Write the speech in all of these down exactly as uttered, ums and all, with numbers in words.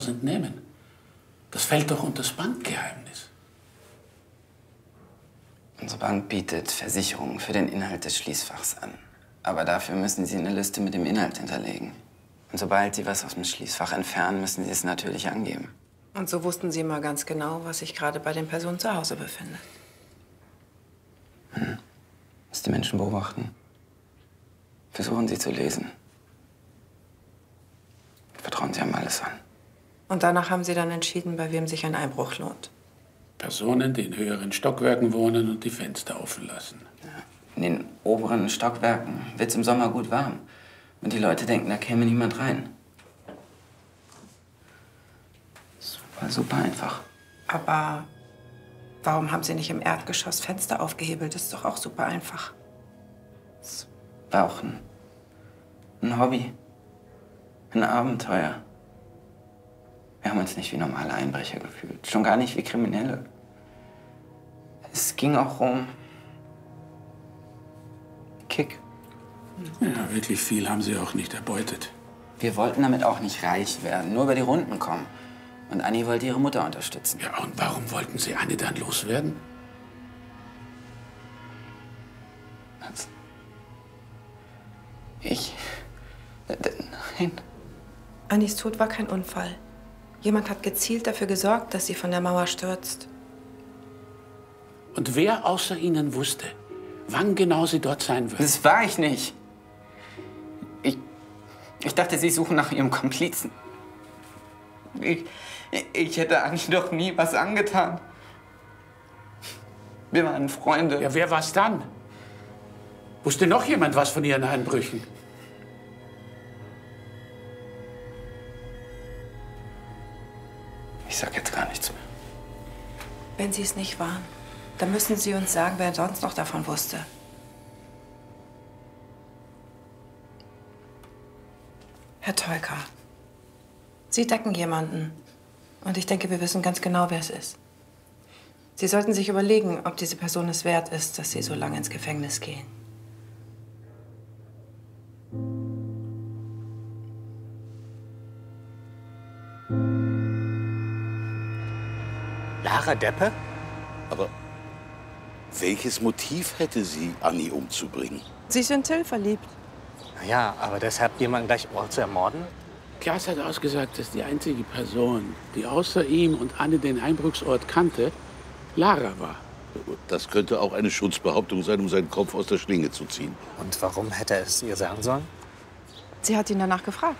entnehmen. Das fällt doch unter das Bankgeheimnis. Unsere Bank bietet Versicherungen für den Inhalt des Schließfachs an. Aber dafür müssen Sie eine Liste mit dem Inhalt hinterlegen. Und sobald Sie was aus dem Schließfach entfernen, müssen Sie es natürlich angeben. Und so wussten Sie mal ganz genau, was sich gerade bei den Personen zu Hause befindet. Hm. Müssen die Menschen beobachten. Versuchen Sie zu lesen. Vertrauen Sie einem alles an. Und danach haben Sie dann entschieden, bei wem sich ein Einbruch lohnt. Personen, die in höheren Stockwerken wohnen und die Fenster offen lassen. Ja. In den oberen Stockwerken wird es im Sommer gut warm. Und die Leute denken, da käme niemand rein. Super, super einfach. Aber warum haben Sie nicht im Erdgeschoss Fenster aufgehebelt? Das ist doch auch super einfach. Das war auch ein, ein Hobby. Ein Abenteuer. Wir haben uns nicht wie normale Einbrecher gefühlt. Schon gar nicht wie Kriminelle. Es ging auch um Kick. Ja, wirklich viel haben sie auch nicht erbeutet. Wir wollten damit auch nicht reich werden, nur über die Runden kommen. Und Annie wollte ihre Mutter unterstützen. Ja, und warum wollten Sie Annie dann loswerden? Was? Ich... Nein. Annies Tod war kein Unfall. Jemand hat gezielt dafür gesorgt, dass sie von der Mauer stürzt. Und wer außer Ihnen wusste, wann genau sie dort sein wird? Das war ich nicht. Ich, ich dachte, Sie suchen nach Ihrem Komplizen. Ich, ich hätte Annie doch nie was angetan. Wir waren Freunde. Ja, wer war's dann? Wusste noch jemand was von Ihren Einbrüchen? Ich sag jetzt gar nichts mehr. Wenn Sie es nicht waren, dann müssen Sie uns sagen, wer sonst noch davon wusste. Herr Teuker, Sie decken jemanden. Und ich denke, wir wissen ganz genau, wer es ist. Sie sollten sich überlegen, ob diese Person es wert ist, dass Sie so lange ins Gefängnis gehen. Lara Deppe? Aber welches Motiv hätte sie, Annie umzubringen? Sie ist in Till verliebt. Ja, aber deshalb jemanden gleich Ort zu ermorden? Klaas hat ausgesagt, dass die einzige Person, die außer ihm und Anne den Einbruchsort kannte, Lara war. Das könnte auch eine Schutzbehauptung sein, um seinen Kopf aus der Schlinge zu ziehen. Und warum hätte er es ihr sagen sollen? Sie hat ihn danach gefragt.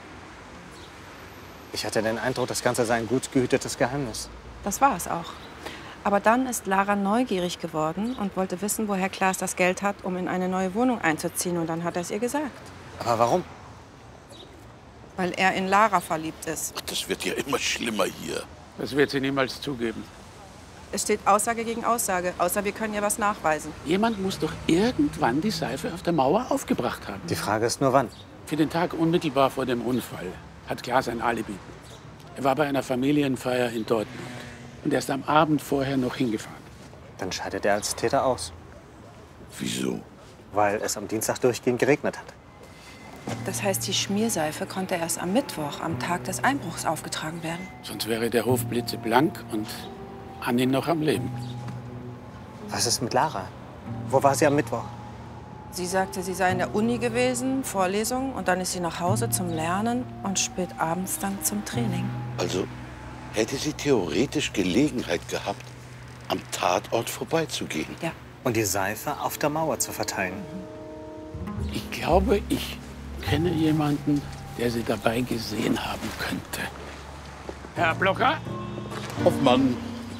Ich hatte den Eindruck, das Ganze sei ein gut gehütetes Geheimnis. Das war es auch. Aber dann ist Lara neugierig geworden und wollte wissen, woher Klaas das Geld hat, um in eine neue Wohnung einzuziehen. Und dann hat er es ihr gesagt. Aber warum? Weil er in Lara verliebt ist. Ach, das wird ja immer schlimmer hier. Das wird sie niemals zugeben. Es steht Aussage gegen Aussage, außer wir können ihr was nachweisen. Jemand muss doch irgendwann die Seife auf der Mauer aufgebracht haben. Die Frage ist nur, wann. Für den Tag unmittelbar vor dem Unfall hat Klaas ein Alibi. Er war bei einer Familienfeier in Dortmund und er ist am Abend vorher noch hingefahren. Dann scheidet er als Täter aus. Wieso? Weil es am Dienstag durchgehend geregnet hat. Das heißt, die Schmierseife konnte erst am Mittwoch, am Tag des Einbruchs, aufgetragen werden. Sonst wäre der Hof blitzeblank und Annie noch am Leben. Was ist mit Lara? Wo war sie am Mittwoch? Sie sagte, sie sei in der Uni gewesen, Vorlesung, und dann ist sie nach Hause zum Lernen und spät abends dann zum Training. Also hätte sie theoretisch Gelegenheit gehabt, am Tatort vorbeizugehen. Ja. Und die Seife auf der Mauer zu verteilen. Ich glaube, ich kenne jemanden, der sie dabei gesehen haben könnte. Herr Blocker? Hoffmann.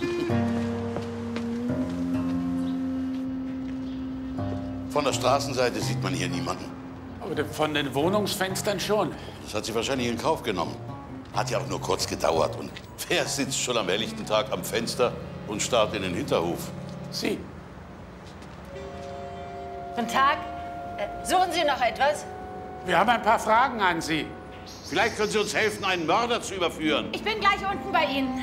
Von der Straßenseite sieht man hier niemanden. Oder von den Wohnungsfenstern schon. Das hat sie wahrscheinlich in Kauf genommen. Hat ja auch nur kurz gedauert. Und wer sitzt schon am helllichten Tag am Fenster und starrt in den Hinterhof? Sie. Guten Tag. Äh, suchen Sie noch etwas? Wir haben ein paar Fragen an Sie. Vielleicht können Sie uns helfen, einen Mörder zu überführen. Ich bin gleich unten bei Ihnen.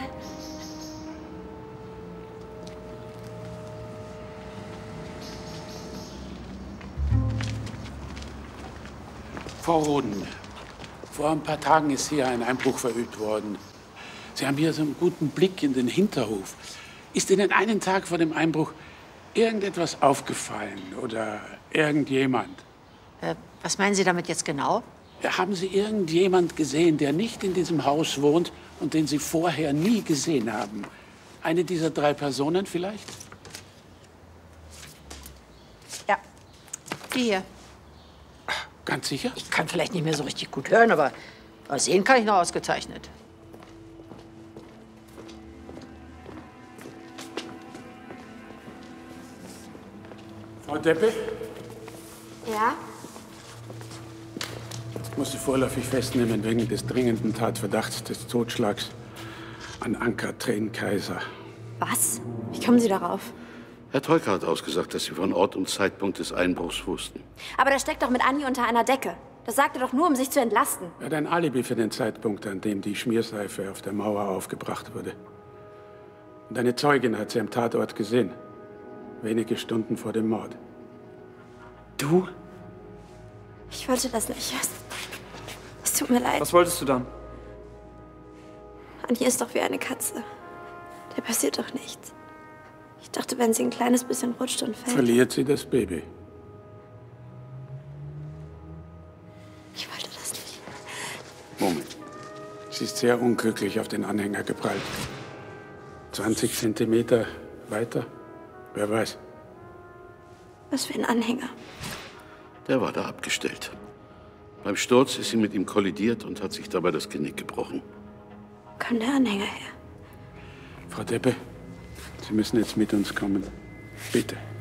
Frau Roden, Vor ein paar Tagen ist hier ein Einbruch verübt worden. Sie haben hier so einen guten Blick in den Hinterhof. Ist Ihnen einen Tag vor dem Einbruch irgendetwas aufgefallen oder irgendjemand? Äh, was meinen Sie damit jetzt genau? Ja, haben Sie irgendjemand gesehen, der nicht in diesem Haus wohnt und den Sie vorher nie gesehen haben? Eine dieser drei Personen vielleicht? Ja, die hier. Ganz sicher? Ich kann vielleicht nicht mehr so richtig gut hören, aber sehen kann ich noch ausgezeichnet. Frau Deppe? Ja? Ich muss Sie vorläufig festnehmen wegen des dringenden Tatverdachts des Totschlags an Ann-Kathrin Kaiser. Was? Wie kommen Sie darauf? Herr Teuker hat ausgesagt, dass Sie von Ort und Zeitpunkt des Einbruchs wussten. Aber der steckt doch mit Anni unter einer Decke. Das sagt er doch nur, um sich zu entlasten. Er hat ein Alibi für den Zeitpunkt, an dem die Schmierseife auf der Mauer aufgebracht wurde. Und eine Zeugin hat sie am Tatort gesehen. Wenige Stunden vor dem Mord. Du? Ich wollte das nicht. Es, es tut mir leid. Was wolltest du dann? Anni ist doch wie eine Katze. Der passiert doch nichts. Ich dachte, wenn sie ein kleines bisschen rutscht und fällt... Verliert sie das Baby. Ich wollte das nicht. Moment. Sie ist sehr unglücklich auf den Anhänger geprallt. zwanzig Zentimeter weiter? Wer weiß. Was für ein Anhänger. Der war da abgestellt. Beim Sturz ist sie mit ihm kollidiert und hat sich dabei das Genick gebrochen. Wo kam der Anhänger her? Frau Deppe, Sie müssen jetzt mit uns kommen. Bitte.